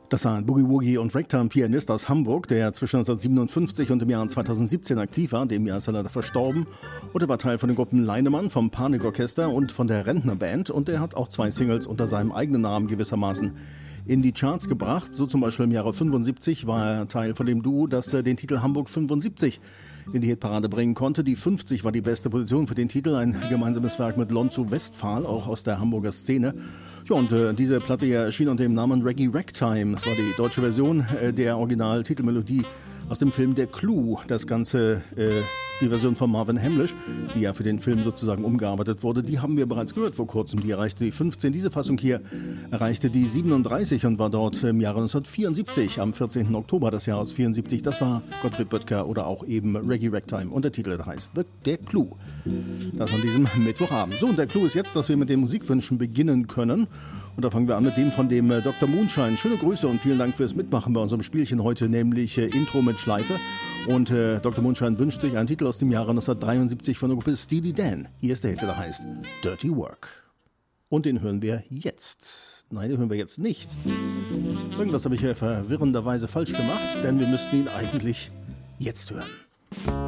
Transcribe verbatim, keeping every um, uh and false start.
Das war ein Boogie-Woogie- und Ragtime-Pianist aus Hamburg, der zwischen neunzehnhundertsiebenundfünfzig und dem Jahr zweitausendsiebzehn aktiv war. In dem Jahr ist er leider verstorben. Und er war Teil von den Gruppen Leinemann, vom Panikorchester und von der Rentnerband. Und er hat auch zwei Singles unter seinem eigenen Namen gewissermaßen in die Charts gebracht. So zum Beispiel im Jahre fünfundsiebzig war er Teil von dem Duo, das den Titel Hamburg fünfundsiebzig in die Hitparade bringen konnte. Die fünfzig war die beste Position für den Titel, ein gemeinsames Werk mit Lonzo Westphal, auch aus der Hamburger Szene. Ja, und äh, diese Platte hier erschien unter dem Namen Reggae Ragtime. Das war die deutsche Version äh, der Original-Titelmelodie aus dem Film Der Clou. Das Ganze, äh, die Version von Marvin Hamlisch, die ja für den Film sozusagen umgearbeitet wurde, die haben wir bereits gehört vor kurzem. Die erreichte die fünfzehn. Diese Fassung hier erreichte die siebenunddreißig und war dort im Jahre neunzehnhundertvierundsiebzig, am vierzehnten Oktober des Jahres vierundsiebzig. Das war Gottfried Böttger oder auch eben Reggae Ragtime. Und der Titel heißt The, Der Clou. Das an diesem Mittwochabend. So, und der Clou ist jetzt, dass wir mit den Musikwünschen beginnen können. Und da fangen wir an mit dem von dem äh, Doktor Moonshine. Schöne Grüße und vielen Dank fürs Mitmachen bei unserem Spielchen heute, nämlich äh, Intro mit Schleife. Und äh, Doktor Moonshine wünscht sich einen Titel aus dem Jahre neunzehnhundertdreiundsiebzig von der Gruppe Steely Dan. Hier ist der Hit, der heißt Dirty Work. Und den hören wir jetzt. Nein, den hören wir jetzt nicht. Irgendwas habe ich ja verwirrenderweise falsch gemacht, denn wir müssten ihn eigentlich jetzt hören.